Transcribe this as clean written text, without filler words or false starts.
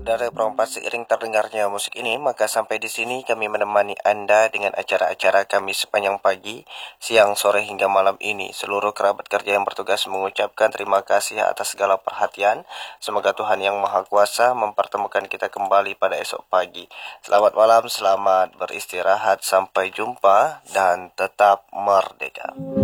saudara perompak, seiring terdengarnya musik ini, maka sampai di sini kami menemani Anda dengan acara-acara kami sepanjang pagi, siang, sore hingga malam ini. Seluruh kerabat kerja yang bertugas mengucapkan terima kasih atas segala perhatian. Semoga Tuhan Yang Maha Kuasa mempertemukan kita kembali pada esok pagi. Selamat malam, selamat beristirahat, sampai jumpa dan tetap merdeka.